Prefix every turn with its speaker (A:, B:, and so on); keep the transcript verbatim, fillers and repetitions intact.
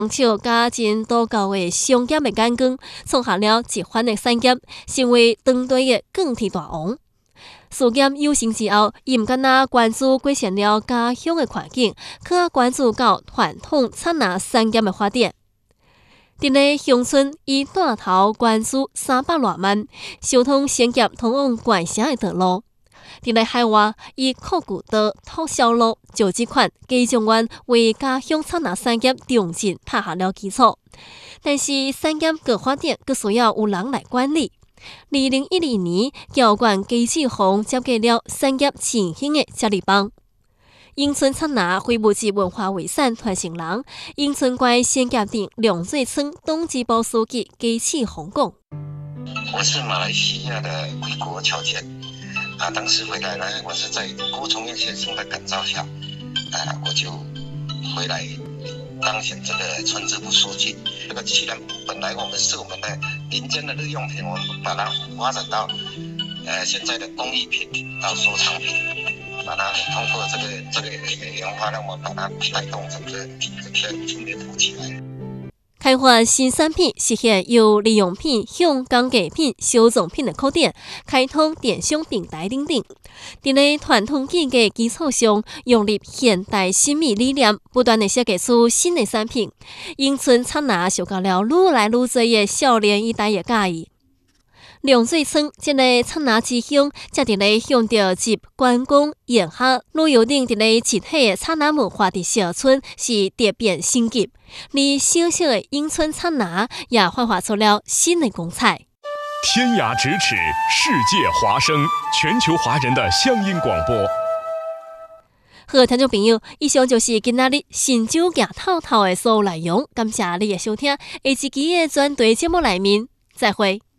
A: 笑加进多高的上减的眼光，创下了一番的产业，成为当地的钢铁大王。事件有成之后，伊毋敢若关注改善了家乡的环境，更加关注到传统产业产业的发展。伫咧乡村，伊带头关注三百多万，修通先业通往县城的道路。伫咧海外，以扩古道、拓销路就这款基种湾为家乡产业产业重新打下了基础。但是产业各发展，佫需要有人来管理。二零一二年，交管机制方接过了产业振兴的接力棒。永春产业非物质文化遗产传承人、永春县先业町梁水村党支部书记基启宏讲：
B: 我是马来西亚的归国侨眷啊，当时回来呢，我是在郭崇彦先生的感召下，啊，我就回来当选这个村支部书记。这个既然本来我们是我们的民间的日用品，我们把它发展到呃现在的工艺品到收藏品，把它通过这个这个研发，让我们把它带动整个整个村里富起来。
A: 开发新产品，实现由日用品向工艺品、小众品的扩展，开通电商平台等等。伫咧传统技艺基础上，用入现代新美理念，不断地设计出新的产品。永春产业受到了愈来愈多的少年一代的喜意。梁水村这个产业之乡，则伫咧向着集观光、研学、旅游等伫咧一体的产业文化的小村，是特别升级。而小小的永春产业也焕发出了新的光彩。
C: 天涯咫尺，世界华声，全球华人的乡音广播。
A: 好，听众朋友，以上就是今仔日新酒行透透的所有内容，感谢你的收听。下一期的专题节目内面，再会。